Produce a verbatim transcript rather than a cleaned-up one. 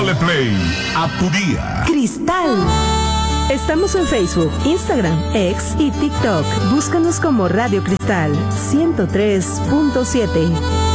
Dale play a tu día. Cristal. Estamos en Facebook, Instagram, X y TikTok. Búscanos como Radio Cristal ciento tres punto siete.